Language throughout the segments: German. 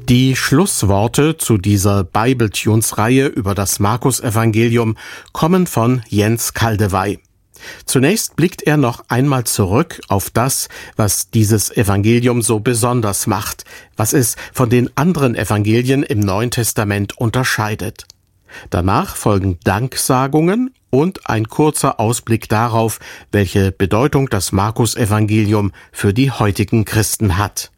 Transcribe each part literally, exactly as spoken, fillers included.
Die Schlussworte zu dieser Bibletunes-Reihe über das Markus-Evangelium kommen von Jens Kaldewey. Zunächst blickt er noch einmal zurück auf das, was dieses Evangelium so besonders macht, was es von den anderen Evangelien im Neuen Testament unterscheidet. Danach folgen Danksagungen und ein kurzer Ausblick darauf, welche Bedeutung das Markus-Evangelium für die heutigen Christen hat.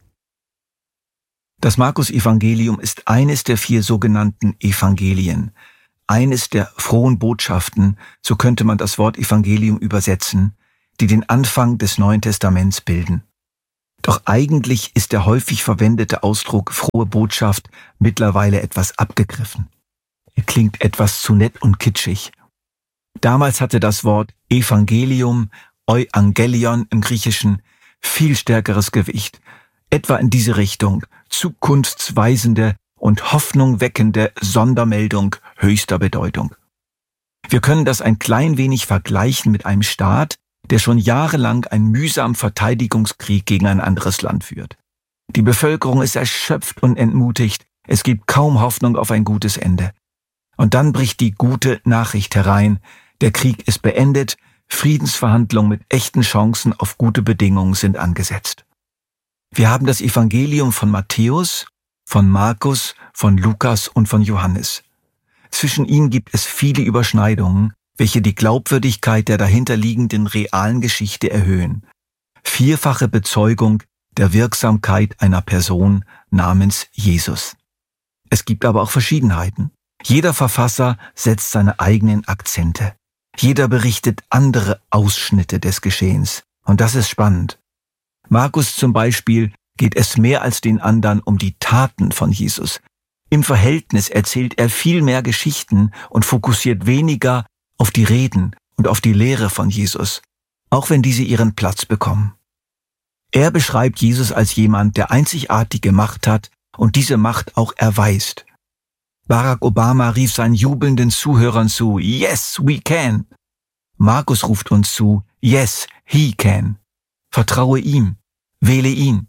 Das Markus-Evangelium ist eines der vier sogenannten Evangelien, eines der frohen Botschaften, so könnte man das Wort Evangelium übersetzen, die den Anfang des Neuen Testaments bilden. Doch eigentlich ist der häufig verwendete Ausdruck frohe Botschaft mittlerweile etwas abgegriffen. Er klingt etwas zu nett und kitschig. Damals hatte das Wort Evangelium, Euangelion im Griechischen, viel stärkeres Gewicht, etwa in diese Richtung, zukunftsweisende und hoffnungweckende Sondermeldung höchster Bedeutung. Wir können das ein klein wenig vergleichen mit einem Staat, der schon jahrelang einen mühsamen Verteidigungskrieg gegen ein anderes Land führt. Die Bevölkerung ist erschöpft und entmutigt, es gibt kaum Hoffnung auf ein gutes Ende. Und dann bricht die gute Nachricht herein, der Krieg ist beendet, Friedensverhandlungen mit echten Chancen auf gute Bedingungen sind angesetzt. Wir haben das Evangelium von Matthäus, von Markus, von Lukas und von Johannes. Zwischen ihnen gibt es viele Überschneidungen, welche die Glaubwürdigkeit der dahinterliegenden realen Geschichte erhöhen. Vierfache Bezeugung der Wirksamkeit einer Person namens Jesus. Es gibt aber auch Verschiedenheiten. Jeder Verfasser setzt seine eigenen Akzente. Jeder berichtet andere Ausschnitte des Geschehens. Und das ist spannend. Markus zum Beispiel geht es mehr als den anderen um die Taten von Jesus. Im Verhältnis erzählt er viel mehr Geschichten und fokussiert weniger auf die Reden und auf die Lehre von Jesus, auch wenn diese ihren Platz bekommen. Er beschreibt Jesus als jemand, der einzigartige Macht hat und diese Macht auch erweist. Barack Obama rief seinen jubelnden Zuhörern zu, "Yes, we can." Markus ruft uns zu, "Yes, he can." Vertraue ihm, wähle ihn.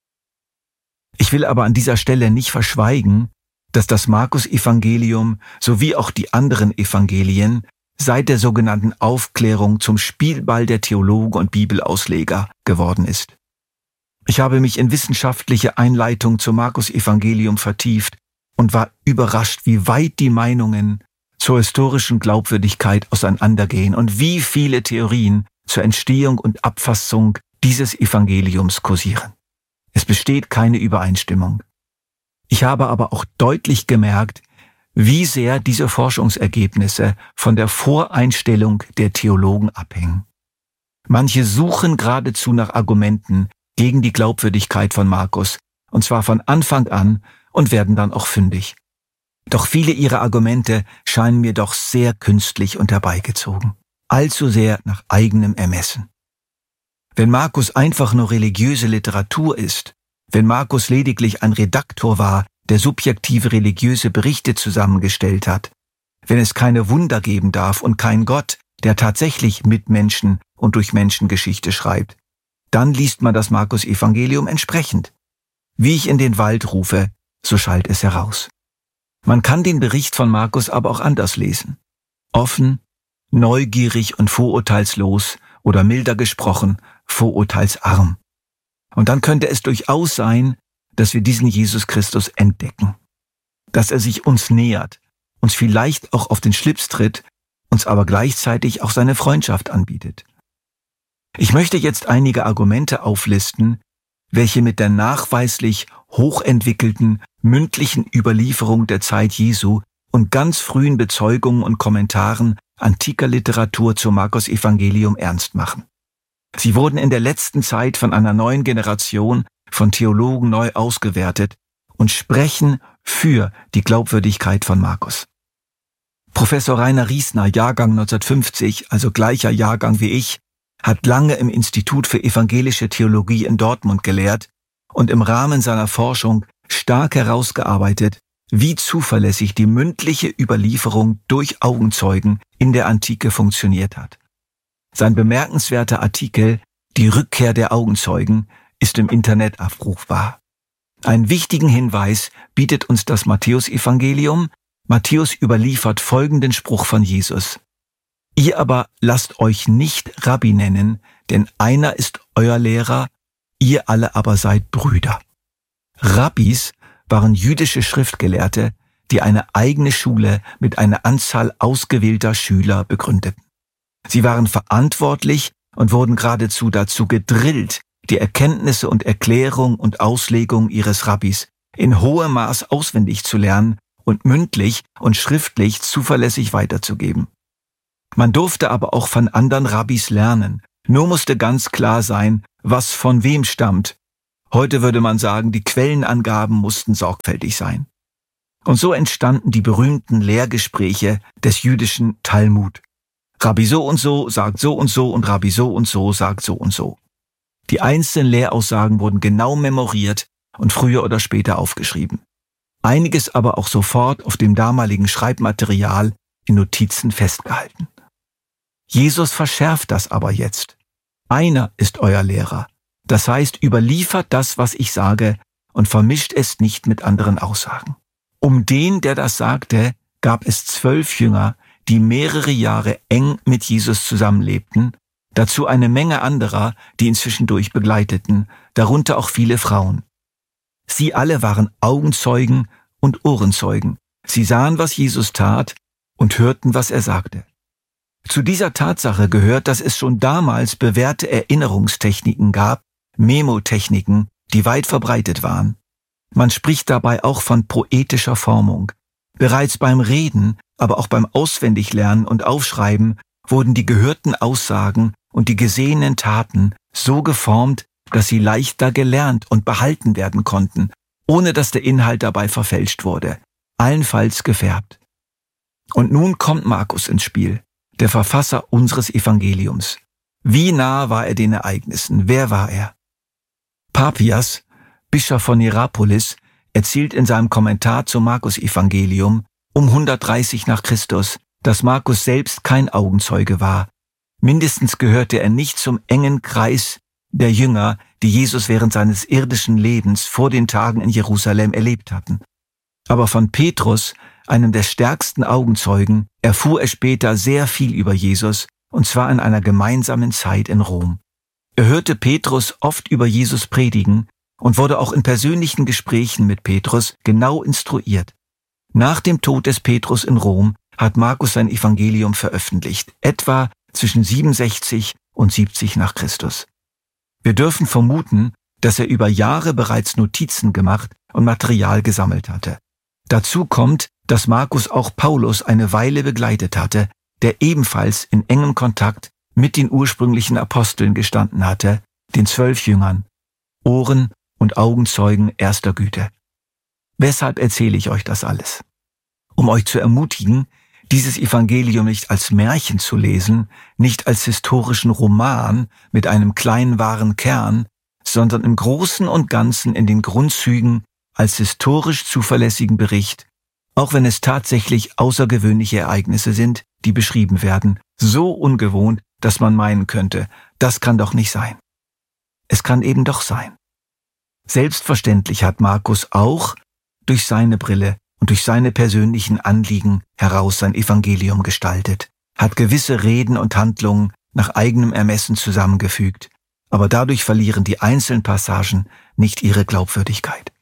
Ich will aber an dieser Stelle nicht verschweigen, dass das Markus-Evangelium sowie auch die anderen Evangelien seit der sogenannten Aufklärung zum Spielball der Theologen und Bibelausleger geworden ist. Ich habe mich in wissenschaftliche Einleitung zum Markus-Evangelium vertieft und war überrascht, wie weit die Meinungen zur historischen Glaubwürdigkeit auseinandergehen und wie viele Theorien zur Entstehung und Abfassung dieses Evangeliums kursieren. Es besteht keine Übereinstimmung. Ich habe aber auch deutlich gemerkt, wie sehr diese Forschungsergebnisse von der Voreinstellung der Theologen abhängen. Manche suchen geradezu nach Argumenten gegen die Glaubwürdigkeit von Markus, und zwar von Anfang an, und werden dann auch fündig. Doch viele ihrer Argumente scheinen mir doch sehr künstlich und herbeigezogen, allzu sehr nach eigenem Ermessen. Wenn Markus einfach nur religiöse Literatur ist, wenn Markus lediglich ein Redaktor war, der subjektive religiöse Berichte zusammengestellt hat, wenn es keine Wunder geben darf und kein Gott, der tatsächlich mit Menschen und durch Menschengeschichte schreibt, dann liest man das Markus-Evangelium entsprechend. Wie ich in den Wald rufe, so schallt es heraus. Man kann den Bericht von Markus aber auch anders lesen. Offen, neugierig und vorurteilslos oder milder gesprochen, vorurteilsarm. Und dann könnte es durchaus sein, dass wir diesen Jesus Christus entdecken. Dass er sich uns nähert, uns vielleicht auch auf den Schlips tritt, uns aber gleichzeitig auch seine Freundschaft anbietet. Ich möchte jetzt einige Argumente auflisten, welche mit der nachweislich hochentwickelten mündlichen Überlieferung der Zeit Jesu und ganz frühen Bezeugungen und Kommentaren antiker Literatur zum Markus-Evangelium ernst machen. Sie wurden in der letzten Zeit von einer neuen Generation von Theologen neu ausgewertet und sprechen für die Glaubwürdigkeit von Markus. Professor Rainer Riesner, Jahrgang neunzehnhundertfünfzig, also gleicher Jahrgang wie ich, hat lange im Institut für evangelische Theologie in Dortmund gelehrt und im Rahmen seiner Forschung stark herausgearbeitet, wie zuverlässig die mündliche Überlieferung durch Augenzeugen in der Antike funktioniert hat. Sein bemerkenswerter Artikel »Die Rückkehr der Augenzeugen« ist im Internet abrufbar. Einen wichtigen Hinweis bietet uns das Matthäusevangelium. Matthäus überliefert folgenden Spruch von Jesus: Ihr aber lasst euch nicht Rabbi nennen, denn einer ist euer Lehrer, ihr alle aber seid Brüder. Rabbis waren jüdische Schriftgelehrte, die eine eigene Schule mit einer Anzahl ausgewählter Schüler begründeten. Sie waren verantwortlich und wurden geradezu dazu gedrillt, die Erkenntnisse und Erklärung und Auslegung ihres Rabbis in hohem Maß auswendig zu lernen und mündlich und schriftlich zuverlässig weiterzugeben. Man durfte aber auch von anderen Rabbis lernen, nur musste ganz klar sein, was von wem stammt. Heute würde man sagen, die Quellenangaben mussten sorgfältig sein. Und so entstanden die berühmten Lehrgespräche des jüdischen Talmud. Rabbi so und so sagt so und so und Rabbi so und so sagt so und so. Die einzelnen Lehraussagen wurden genau memoriert und früher oder später aufgeschrieben. Einiges aber auch sofort auf dem damaligen Schreibmaterial in Notizen festgehalten. Jesus verschärft das aber jetzt. Einer ist euer Lehrer. Das heißt, überliefert das, was ich sage, und vermischt es nicht mit anderen Aussagen. Um den, der das sagte, gab es zwölf Jünger, die mehrere Jahre eng mit Jesus zusammenlebten, dazu eine Menge anderer, die ihn zwischendurch begleiteten, darunter auch viele Frauen. Sie alle waren Augenzeugen und Ohrenzeugen. Sie sahen, was Jesus tat, und hörten, was er sagte. Zu dieser Tatsache gehört, dass es schon damals bewährte Erinnerungstechniken gab, Memotechniken, die weit verbreitet waren. Man spricht dabei auch von poetischer Formung. Bereits beim Reden, aber auch beim Auswendiglernen und Aufschreiben wurden die gehörten Aussagen und die gesehenen Taten so geformt, dass sie leichter gelernt und behalten werden konnten, ohne dass der Inhalt dabei verfälscht wurde, allenfalls gefärbt. Und nun kommt Markus ins Spiel, der Verfasser unseres Evangeliums. Wie nah war er den Ereignissen? Wer war er? Papias, Bischof von Hierapolis, erzählt in seinem Kommentar zum Markus-Evangelium um hundertdreißig nach Christus, dass Markus selbst kein Augenzeuge war. Mindestens gehörte er nicht zum engen Kreis der Jünger, die Jesus während seines irdischen Lebens vor den Tagen in Jerusalem erlebt hatten. Aber von Petrus, einem der stärksten Augenzeugen, erfuhr er später sehr viel über Jesus, und zwar in einer gemeinsamen Zeit in Rom. Er hörte Petrus oft über Jesus predigen und wurde auch in persönlichen Gesprächen mit Petrus genau instruiert. Nach dem Tod des Petrus in Rom hat Markus sein Evangelium veröffentlicht, etwa zwischen siebenundsechzig und siebzig nach Christus. Wir dürfen vermuten, dass er über Jahre bereits Notizen gemacht und Material gesammelt hatte. Dazu kommt, dass Markus auch Paulus eine Weile begleitet hatte, der ebenfalls in engem Kontakt mit den ursprünglichen Aposteln gestanden hatte, den zwölf Jüngern, Ohren- und Augenzeugen erster Güte. Weshalb erzähle ich euch das alles? Um euch zu ermutigen, dieses Evangelium nicht als Märchen zu lesen, nicht als historischen Roman mit einem kleinen wahren Kern, sondern im Großen und Ganzen in den Grundzügen als historisch zuverlässigen Bericht, auch wenn es tatsächlich außergewöhnliche Ereignisse sind, die beschrieben werden, so ungewohnt, dass man meinen könnte, das kann doch nicht sein. Es kann eben doch sein. Selbstverständlich hat Markus auch durch seine Brille und durch seine persönlichen Anliegen heraus sein Evangelium gestaltet, hat gewisse Reden und Handlungen nach eigenem Ermessen zusammengefügt, aber dadurch verlieren die einzelnen Passagen nicht ihre Glaubwürdigkeit.